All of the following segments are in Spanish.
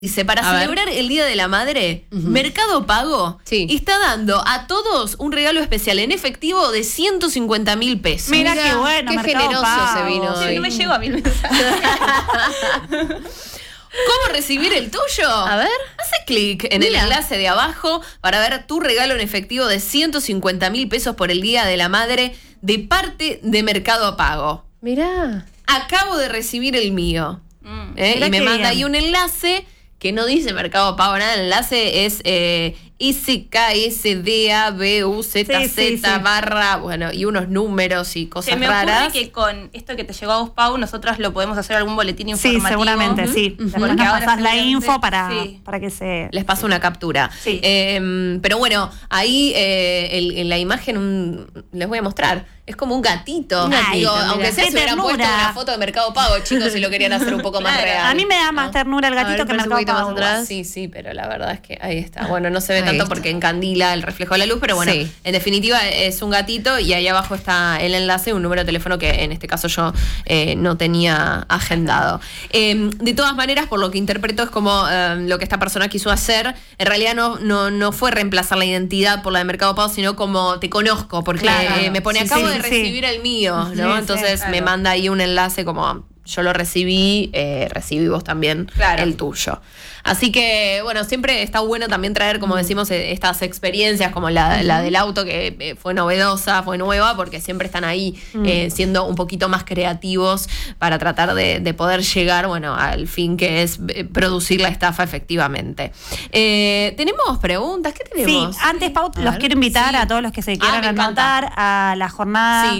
Dice, para celebrar el Día de la Madre, Mercado Pago está dando a todos un regalo especial en efectivo de 150.000 pesos. Mira qué bueno, qué Mercado generoso Pago. se vino hoy. No me llegó a mí el mensaje. ¿Cómo recibir el tuyo? A ver. Hace clic en el enlace de abajo para ver tu regalo en efectivo de 150.000 pesos por el Día de la Madre de parte de Mercado Pago. Mirá. Acabo de recibir el mío. Y me manda ahí un enlace que no dice Mercado Pago nada. El enlace es ICKSDABUZZ barra, bueno, y unos números y cosas raras. Se me ocurre que con esto que te llegó a vos, Pau, nosotras lo podemos hacer algún boletín informativo. Sí, seguramente, sí. Después nos pasás la info para que se... Les paso una captura. Sí. Pero bueno, ahí en la imagen les voy a mostrar. Es como un gatito. Digo, aunque sea, se hubieran puesto una foto de Mercado Pago, chicos, si lo querían hacer un poco más real. A mí me da más ternura el gatito que Mercado Pago. Sí, pero la verdad es que ahí está. Bueno, no se ve tanto porque encandila el reflejo de la luz, pero bueno, en definitiva es un gatito y ahí abajo está el enlace, un número de teléfono que en este caso yo no tenía agendado. De todas maneras, por lo que interpreto, es como lo que esta persona quiso hacer. En realidad no fue reemplazar la identidad por la de Mercado Pago, sino como te conozco, porque me pone acabo de recibir el mío, ¿no? Entonces me manda ahí un enlace como yo lo recibí vos también el tuyo. Así que, bueno, siempre está bueno también traer, como decimos, estas experiencias como la del auto, que fue novedosa, fue nueva, porque siempre están ahí siendo un poquito más creativos para tratar de poder llegar, bueno, al fin que es producir la estafa efectivamente. ¿Tenemos preguntas? ¿Qué tenemos? Sí, antes, Pau, los quiero invitar a todos los que se quieran anotar a la jornada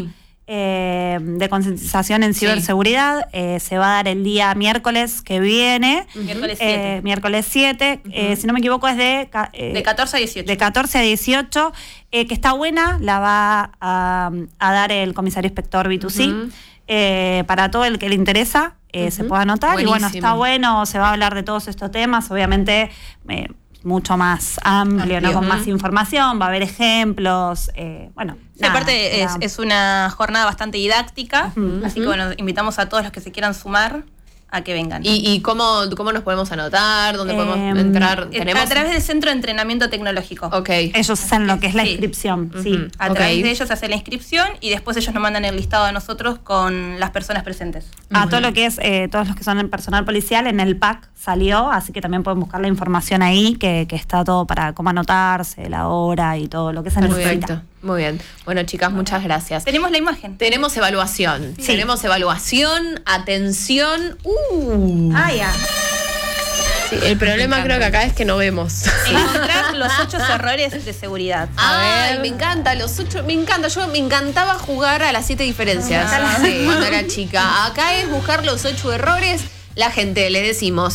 de concientización en ciberseguridad. Se va a dar el día miércoles que viene. Miércoles 7. Si no me equivoco es de 14 a 18. De 14 a 18. Que está buena, la va a dar el comisario inspector B2C. Para todo el que le interesa, se puede anotar. Buenísimo. Y bueno, está bueno, se va a hablar de todos estos temas, obviamente mucho más amplio, ¿no? Con más información, va a haber ejemplos, bueno. Aparte es una jornada bastante didáctica, así que bueno, invitamos a todos los que se quieran sumar a que vengan. ¿Y cómo nos podemos anotar? ¿Dónde podemos entrar? A través del Centro de Entrenamiento Tecnológico. Ellos hacen lo que es la inscripción. A través de ellos se hace la inscripción y después ellos nos mandan el listado a nosotros con las personas presentes. Todo lo que es, todos los que son el personal policial, en el PAC salió, así que también pueden buscar la información ahí, que está todo para cómo anotarse, la hora y todo lo que se necesita. Muy bien. Bueno, chicas, muchas gracias. Tenemos la imagen. Tenemos evaluación. Sí. Tenemos evaluación. Atención. Sí, el problema creo que acá es que no vemos. Encontrar los 8 errores de seguridad. Ay, me encanta, los 8. Me encanta. Yo me encantaba jugar a las 7 diferencias cuando era chica. Acá es buscar los 8 errores. La gente, le decimos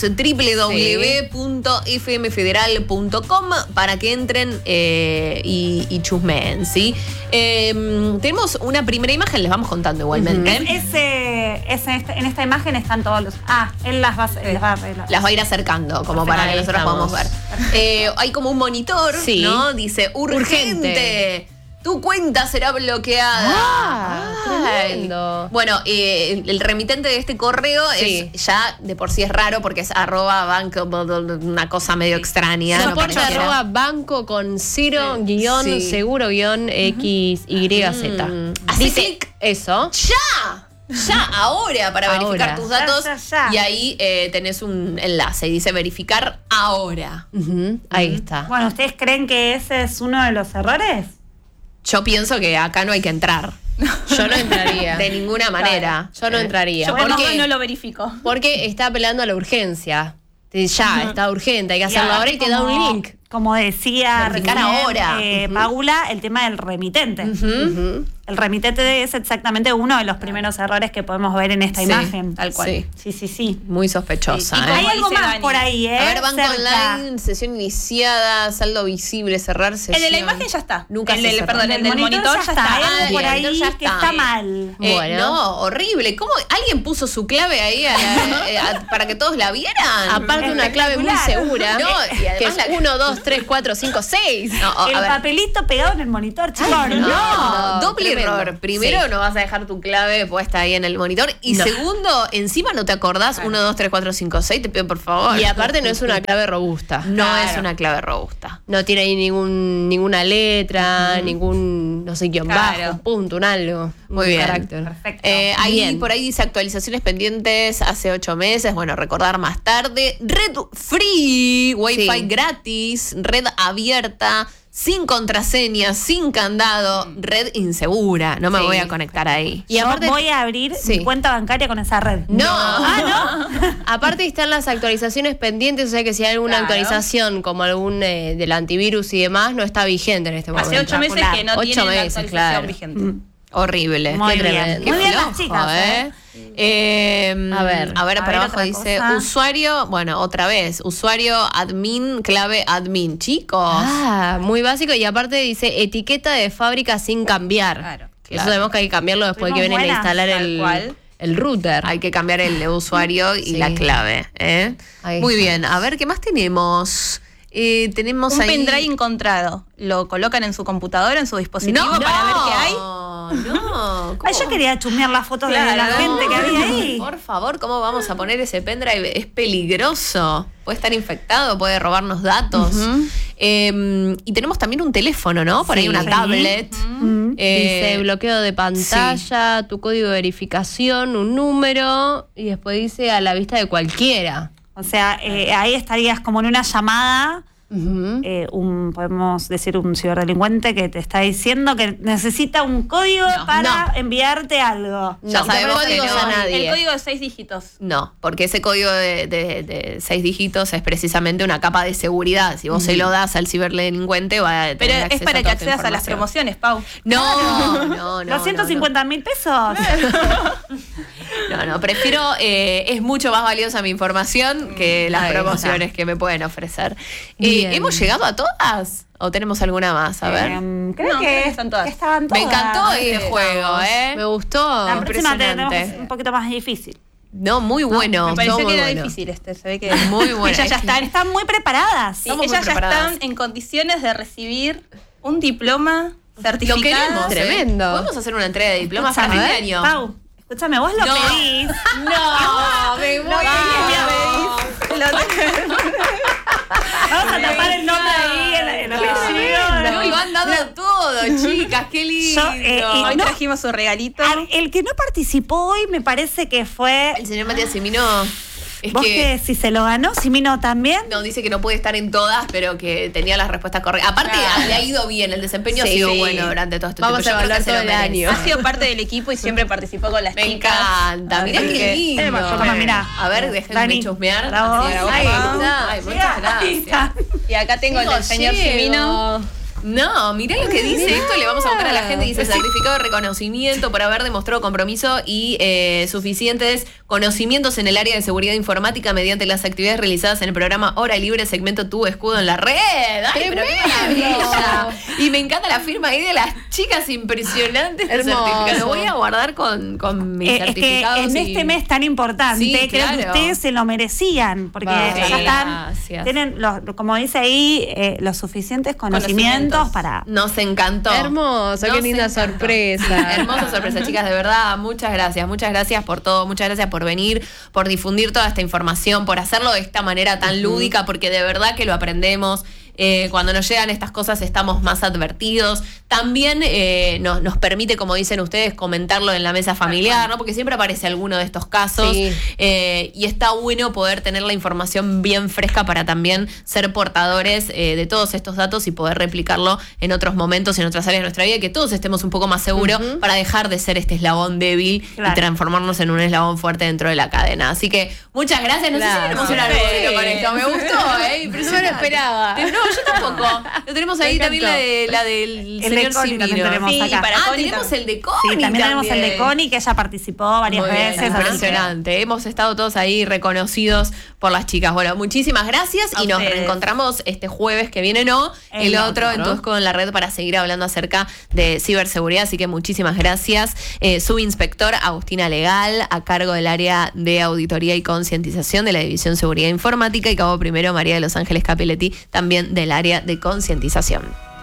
www.fmfederal.com para que entren y chusmeen, ¿sí? Tenemos una primera imagen, les vamos contando igualmente. En esta imagen están todos los... él las va a ir acercando, como para que nosotros podamos ver. Hay como un monitor, ¿no? Dice, urgente. Tu cuenta será bloqueada. Tremendo. Bueno, el remitente de este correo es ya de por sí es raro porque es @banco, una cosa medio extraña. Soporte @banco con 0-seguro-XYZ. Dice eso. Ya, ahora, para verificar tus datos. Ya. Y ahí tenés un enlace y dice verificar ahora. Ahí está. Bueno, ¿ustedes creen que ese es uno de los errores? Yo pienso que acá no hay que entrar. Yo no entraría. De ninguna manera. Yo no entraría. Yo por lo menos no lo verifico. Porque está apelando a la urgencia. Está urgente, hay que hacerlo ahora y te da un link. Como decía verificar ahora. Paula, el tema del remitente. El remitente es exactamente uno de los primeros errores que podemos ver en esta imagen. Tal cual. Sí. Muy sospechosa. Hay algo más por ahí, A ver, banco online, sesión iniciada, saldo visible, cerrar sesión. El de la imagen ya está. Nunca el del monitor ya está. Hay algo por ahí que está mal. No, horrible. ¿Cómo alguien puso su clave ahí para que todos la vieran? Aparte una clave muy segura. No, y que además es 1, 2, 2, 3, 4, 5, 6. No, el papelito pegado en el monitor, chicos. No, doble error. Primero, no vas a dejar tu clave puesta ahí en el monitor. Y segundo, encima no te acordás 1, 2, 3, 4, 5, 6. Te pido por favor. Y aparte no es una clave robusta. No es una clave robusta. No tiene ahí ninguna letra, ningún, no sé, guión bajo, un punto, un algo. Muy bien. Carácter. Perfecto. Por ahí dice actualizaciones pendientes hace 8 meses. Bueno, recordar más tarde. Red free, Wi-Fi gratis, red abierta, sin contraseña, sin candado, red insegura. No me voy a conectar ahí. Y aparte voy a abrir mi cuenta bancaria con esa red. No. Aparte están las actualizaciones pendientes, o sea que si hay alguna actualización como algún del antivirus y demás, no está vigente en este momento. Hace 8 meses que no tiene la actualización vigente. Horrible. Muy bien. Qué Muy bien flojo, las chicas, A ver, para abajo dice cosa. usuario, bueno, otra vez, usuario admin, clave admin, chicos. Muy básico, y aparte dice etiqueta de fábrica sin cambiar. Claro. Eso sabemos que hay que cambiarlo después de que vienen a instalar el router. Hay que cambiar el usuario y la clave. Muy bien, a ver, ¿qué más tenemos? Tenemos un ahí pendrive encontrado. Lo colocan en su computadora, en su dispositivo para ver qué hay. No, Ay, yo quería chusmear las fotos de la gente que había ahí. Por favor, ¿cómo vamos a poner ese pendrive? Es peligroso. Puede estar infectado, puede robarnos datos. Y tenemos también un teléfono, ¿no? Por ahí una tablet. Dice bloqueo de pantalla, tu código de verificación, un número, y después dice a la vista de cualquiera. O sea, ahí estarías como en una llamada, podemos decir un ciberdelincuente que te está diciendo que necesita un código para enviarte algo. Ya sabemos códigos a nadie. El código de 6 dígitos. No, porque ese código de 6 dígitos es precisamente una capa de seguridad. Si vos se lo das al ciberdelincuente, va a tener Pero acceso es para a que toda tu accedas a las información. promociones, Pau. No. Los 150.000 pesos. No, prefiero, es mucho más valiosa mi información que las promociones que me pueden ofrecer. ¿Hemos llegado a todas? ¿O tenemos alguna más? A ver. Creo que están todas. que estaban todas. Me encantó este juego, Me gustó. La próxima tenemos Impresionante. un poquito más difícil. No, muy bueno. Me pareció muy que era bueno. difícil se ve que Muy bueno. Ellas ya Están muy preparadas. Sí, Estamos muy ellas ya preparadas. están en condiciones de recibir un diploma Lo certificado. queremos. Tremendo. Podemos hacer una entrega de diplomas para fin de año. Pau, escúchame, vos lo pedís. No, me voy Vamos a tapar el nombre ahí, el apellido. No, lo han dado todo, chicas, qué lindo. Hoy trajimos su regalito. El que no participó hoy me parece que fue. El señor Matías Simino. Es ¿Vos que que si se lo ganó? ¿Simino también? no, dice que no puede estar en todas, pero que tenía las respuestas correctas. Aparte, le ha ido bien, el desempeño ha sido bueno durante todo este Vamos tiempo. a Yo creo evaluar que se lo todo el merece. año. Ha sido parte del equipo y siempre participó con las Me chicas. encanta, mirá Así qué que- lindo. Toma, mirá. A ver, déjenme Dani, chusmear. para vos. Así, Ahí está. Ay, muchas Ahí gracias. está. Y acá tengo el del señor Simino. No, mirá lo que dice esto, le vamos a contar a la gente, dice certificado de reconocimiento por haber demostrado compromiso y suficientes conocimientos en el área de seguridad informática mediante las actividades realizadas en el programa Hora Libre, segmento Tu Escudo en la Red. ¡Ay, pero qué maravilla! Y me encanta la firma ahí de las chicas impresionantes. Hermoso. Lo voy a guardar con mis Es que certificados. en este mes tan importante, Sí, creo que claro. ustedes se lo merecían, porque Vale. ya están, Gracias. tienen, como dice ahí, los suficientes conocimientos para... Nos encantó. Hermoso, qué Nos linda encantó. sorpresa. Hermosa sorpresa, chicas, de verdad, muchas gracias por todo, muchas gracias por venir, por difundir toda esta información, por hacerlo de esta manera tan lúdica, porque de verdad que lo aprendemos. Cuando nos llegan estas cosas estamos más advertidos. También nos permite, como dicen ustedes, comentarlo en la mesa familiar, ¿no? Porque siempre aparece alguno de estos casos. Sí. Y está bueno poder tener la información bien fresca para también ser portadores de todos estos datos y poder replicarlo en otros momentos, en otras áreas de nuestra vida, y que todos estemos un poco más seguros para dejar de ser este eslabón débil y transformarnos en un eslabón fuerte dentro de la cadena. Así que muchas gracias. No sé si tenemos un arbóleo con esto. Me gustó, No me lo esperaba. No, yo tampoco. Lo tenemos ahí también la del El señor de Connie también Simino. tenemos Sí, acá. y para Connie tenemos también. el de Connie. Sí, también tenemos el de Connie, que ella participó varias Muy bien, veces. así que- impresionante. Hemos estado todos ahí reconocidos por las chicas. Bueno, muchísimas gracias A y nos ustedes. reencontramos este jueves que viene, no, el otro en Tu Escudo en la Red para seguir hablando acerca de ciberseguridad. Así que muchísimas gracias. Subinspector Agustina Legal, a cargo del área de auditoría y concientización de la División Seguridad Informática, y cabo primero María de los Ángeles Capelletti, también del área de concientización.